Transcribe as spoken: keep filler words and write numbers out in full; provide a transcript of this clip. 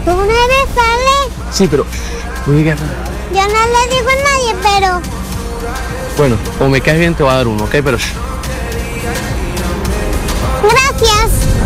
Tú no eres Ale. Sí, pero... Oiga, Yo no le digo a nadie, pero... bueno, como me caes bien te voy a dar uno, ¿ok? Pero... Gracias.